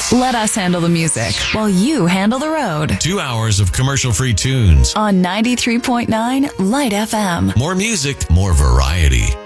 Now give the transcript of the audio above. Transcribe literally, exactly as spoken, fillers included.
Let us handle the music while you handle the road. Two hours of commercial-free tunes on ninety-three point nine Light F M. More music, more variety.